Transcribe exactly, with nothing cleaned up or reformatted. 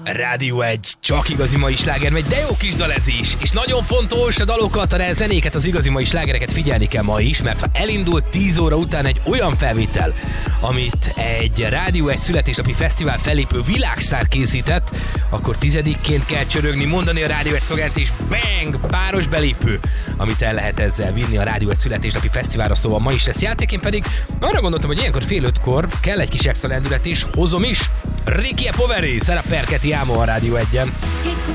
Rádió egy, csak igazi mai sláger megy, de jó kis dal ez is. És nagyon fontos a dalokat, a zenéket, az igazi mai slágereket figyelni kell ma is, mert ha elindult tíz óra után egy olyan felvétel, amit egy Rádió egy születésnapi fesztivál fellépő világsztár készített, akkor tizedikként kell csörögni, mondani a Rádió egy szlogent, és bang, páros belépő, amit el lehet ezzel vinni a Rádió egy születésnapi fesztiválra, szóval ma is lesz játék. Én pedig arra gondoltam, hogy ilyenkor fél ötkor kell egy kis extra lendület, és hozom is Ricky Poveri, Sarah Perchetti Amo a Rádió egyen.